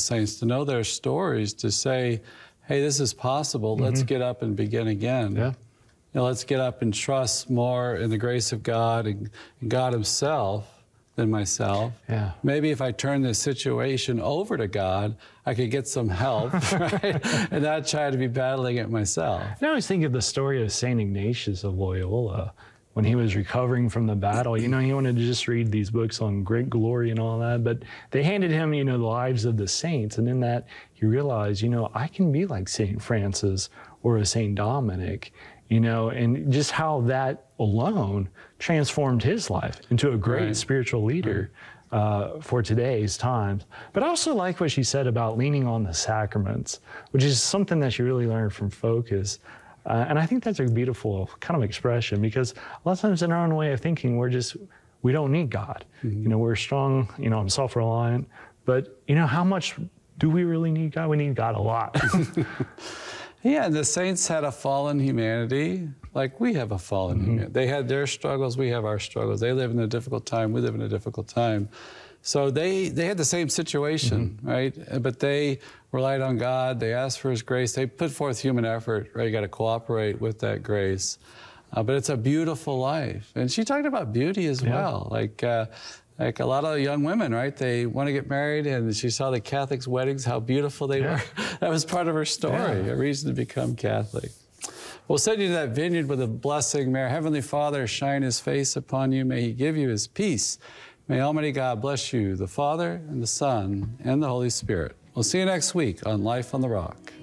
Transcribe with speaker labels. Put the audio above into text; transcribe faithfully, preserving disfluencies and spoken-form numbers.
Speaker 1: saints, to know their stories, to say, hey, this is possible. Mm-hmm. Let's get up and begin again.
Speaker 2: Yeah.
Speaker 1: You know, let's get up and trust more in the grace of God and God himself than myself.
Speaker 2: Yeah.
Speaker 1: Maybe if I turn this situation over to God, I could get some help, right? And not try to be battling it myself.
Speaker 2: Now I was thinking of the story of Saint Ignatius of Loyola. When he was recovering from the battle, you know, he wanted to just read these books on great glory and all that, but they handed him, you know, the lives of the saints. And in that, he realized, you know, I can be like Saint Francis or a Saint Dominic, you know, and just how that alone transformed his life into a great right. spiritual leader right. uh, for today's times. But I also like what she said about leaning on the sacraments, which is something that she really learned from Focus. Uh, and I think that's a beautiful kind of expression, because a lot of times in our own way of thinking, we're just, we don't need God. Mm-hmm. You know, we're strong, you know, I'm self-reliant, but you know, how much do we really need God? We need God a lot.
Speaker 1: Yeah, the saints had a fallen humanity, like we have a fallen mm-hmm. humanity. They had their struggles, we have our struggles. They live in a difficult time, we live in a difficult time. So they, they had the same situation, mm-hmm. right? But they relied on God, they asked for his grace, they put forth human effort, right? You got to cooperate with that grace. Uh, but it's a beautiful life. And she talked about beauty as yeah. well. Like, uh, like a lot of young women, right? They want to get married, and she saw the Catholics' weddings, how beautiful they yeah. were. That was part of her story, yeah. a reason to become Catholic. We'll send you to that vineyard with a blessing. May our Heavenly Father shine his face upon you. May he give you his peace. May Almighty God bless you, the Father, and the Son, and the Holy Spirit. We'll see you next week on Life on the Rock.